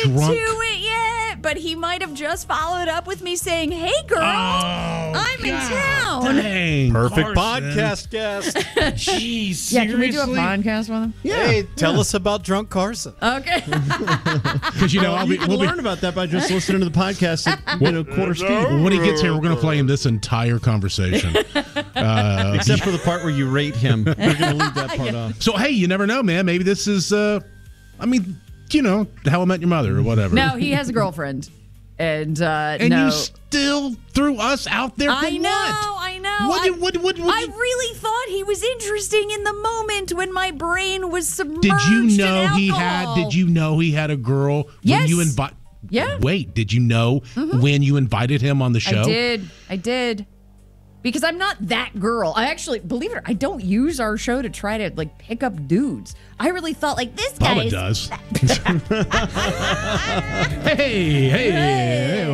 drunk. to it yet, but he might have just followed up with me saying, "Hey, girl, I'm in town." Dang, Perfect Carson. podcast guest. Jeez, Yeah, can we do a seriously? podcast with him? Hey, tell us about Drunk Carson. Okay. Because you know you can learn about that by just listening to the podcast at quarter speed. when he gets here, we're going to play him this entire conversation. Except for the part where you rate him. We're going to leave that part off. So hey, you never know, man. Maybe this is, How I Met Your Mother or whatever. No, he has a girlfriend. And and no. you still threw us out there for I know. What? I really thought he was interesting in the moment when my brain was submerged Did you in know alcohol. Did you know he had a girl Yes. when you invite? Yeah. Wait, did you know when you invited him on the show? I did. Because I'm not that girl. I actually, believe it or not, I don't use our show to try to like pick up dudes. I really thought like this guy Bubba does. Hey.